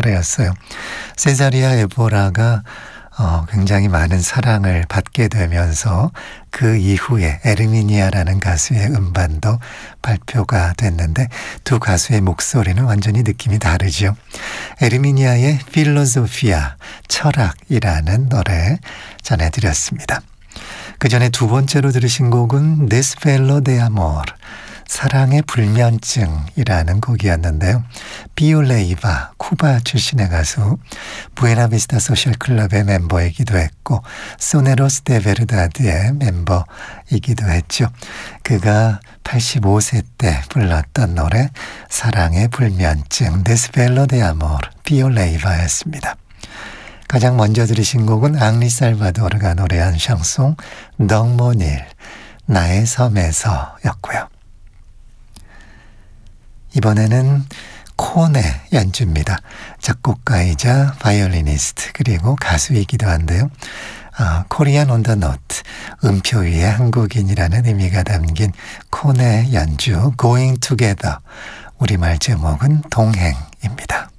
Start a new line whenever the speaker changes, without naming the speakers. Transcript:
노래였어요. 세자리아 에보라가 굉장히 많은 사랑을 받게 되면서 그 이후에 에르미니아라는 가수의 음반도 발표가 됐는데 두 가수의 목소리는 완전히 느낌이 다르죠. 에르미니아의 필로소피아, 철학이라는 노래 전해드렸습니다. 그 전에 두 번째로 들으신 곡은 Desvelo de Amor, 사랑의 불면증이라는 곡이었는데요. 비올레이바, 쿠바 출신의 가수, 부에나비스타 소셜클럽의 멤버이기도 했고 소네로스 데 베르다드의 멤버이기도 했죠. 그가 85세 때 불렀던 노래 사랑의 불면증, Desvelo de Amor, 비올레이바였습니다. 가장 먼저 들으신 곡은 앙리 살바도르가 노래한 샹송 덩모닐, 나의 섬에서였고요. 이번에는 콘의 연주입니다. 작곡가이자 바이올리니스트 그리고 가수이기도 한데요. 코리안 온 더 노트, 음표 위에 한국인이라는 의미가 담긴 콘의 연주 Going Together, 우리말 제목은 동행입니다.